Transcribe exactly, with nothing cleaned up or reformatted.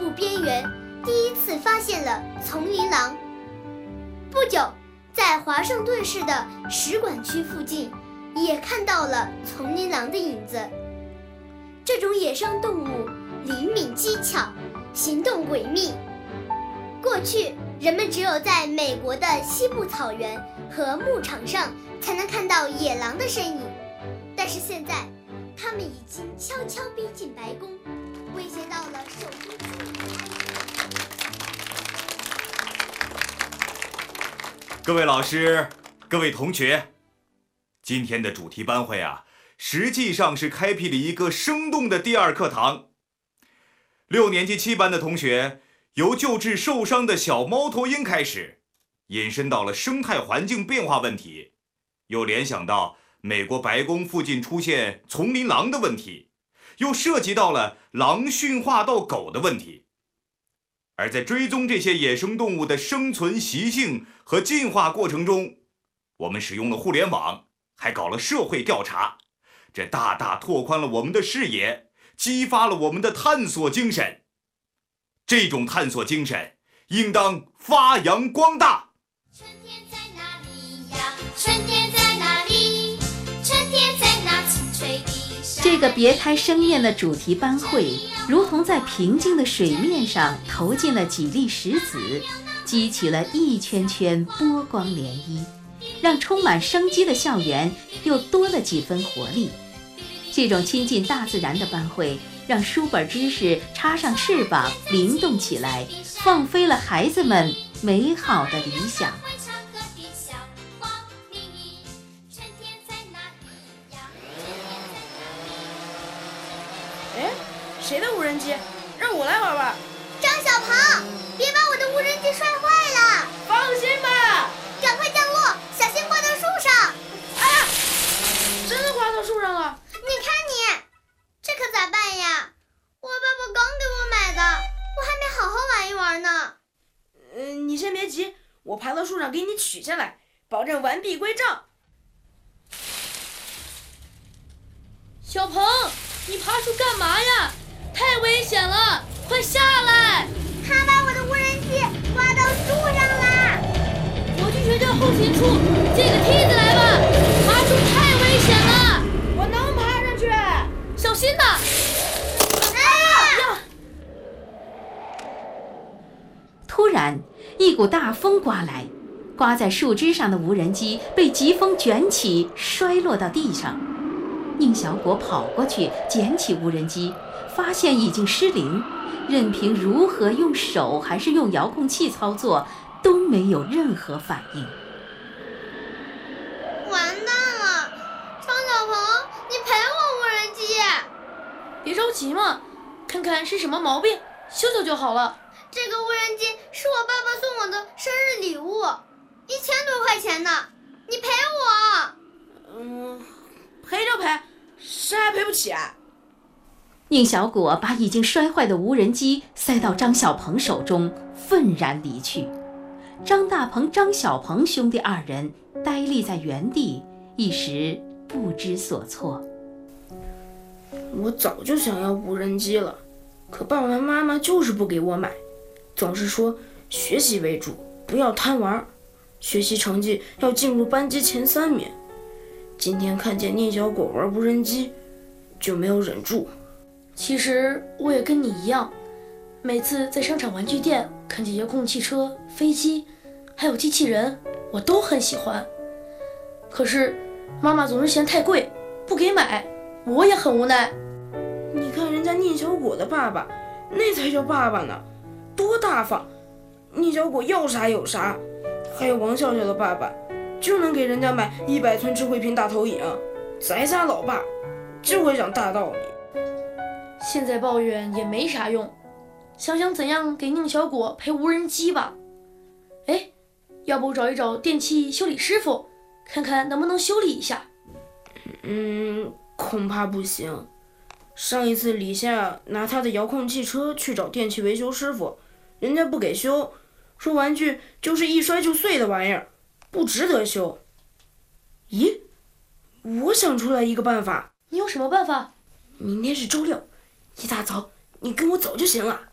部边缘第一次发现了丛林狼。不久，在华盛顿市的使馆区附近也看到了丛林狼的影子。这种野生动物灵敏机巧，行动诡秘。过去人们只有在美国的西部草原和牧场上才能看到野狼的身影，但是现在它们已经悄悄逼近白宫，威胁到了首都居民的安全。 各位老师，各位同学，今天的主题班会啊，实际上是开辟了一个生动的第二课堂。六年级七班的同学由救治受伤的小猫头鹰开始，引申到了生态环境变化问题，又联想到美国白宫附近出现丛林狼的问题，又涉及到了狼驯化到狗的问题。而在追踪这些野生动物的生存习性和进化过程中，我们使用了互联网，还搞了社会调查，这大大拓宽了我们的视野，激发了我们的探索精神。这种探索精神应当发扬光大。 春天在哪里呀？春天在哪里？春天在那青翠的山。 这个别开生面的主题班会，如同在平静的水面上投进了几粒石子，激起了一圈圈波光涟漪，让充满生机的校园又多了几分活力。这种亲近大自然的班会，让书本知识插上翅膀，灵动起来，放飞了孩子们美好的理想。 哎，谁的无人机？让我来玩玩。 张小鹏，别把我的无人机摔坏了。 放心吧， 赶快降落，小心挂到树上。 哎呀，真的挂到树上了！ 你看你，这可咋办呀？我爸爸刚给我买的，我还没好好玩一玩呢。 嗯、呃，你先别急，我爬到树上给你取下来，保证完璧归赵。 小鹏，你爬树干嘛呀？太危险了，快下来！ 他把我的无人机挂到树上了。 我去学校后勤处借个梯子来吧，爬树太危险了。 我能爬上去， 小心呐！ 突然，一股大风刮来，刮在树枝上的无人机被疾风卷起，摔落到地上。宁小果跑过去捡起无人机，发现已经失灵，任凭如何用手还是用遥控器操作，都没有任何反应。 完蛋了，张小鹏，你赔我无人机。 别着急嘛，看看是什么毛病，修修就好了。 这个无人机是我爸爸送我的生日礼物，一千多块钱呢，你赔我。 嗯，赔就赔，谁还赔不起啊？ 宁小果把已经摔坏的无人机塞到张小鹏手中，愤然离去。张大鹏、张小鹏兄弟二人呆立在原地，一时不知所措。 我早就想要无人机了，可爸爸妈妈就是不给我买，总是说学习为主，不要贪玩，学习成绩要进入班级前三名。今天看见宁小果玩无人机，就没有忍住。 其实我也跟你一样，每次在商场玩具店看见遥控汽车、飞机，还有机器人，我都很喜欢。可是妈妈总是嫌太贵，不给买，我也很无奈。 你看人家宁小果的爸爸，那才叫爸爸呢，多大方！宁小果要啥有啥。还有王笑笑的爸爸，就能给人家买一百寸智慧屏大投影。咱家老爸就会讲大道理。 现在抱怨也没啥用，想想怎样给宁小果赔无人机吧。哎，要不找一找电器修理师傅，看看能不能修理一下。 嗯，恐怕不行。上一次李夏拿他的遥控汽车去找电器维修师傅，人家不给修，说玩具就是一摔就碎的玩意儿，不值得修。咦，我想出来一个办法。 你有什么办法？ 明天是周六，一大早你跟我走就行了。